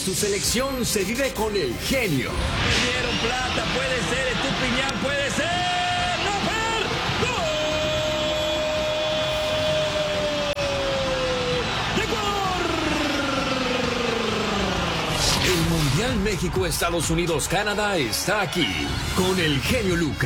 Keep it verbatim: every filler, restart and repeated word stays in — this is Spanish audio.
Su selección se vive con el genio. Me dieron plata, puede ser, Estupiñán, puede ser. ¡No, per! ¡Gol! ¡De Ecuador! El Mundial México, Estados Unidos, Canadá está aquí con el genio Lucas.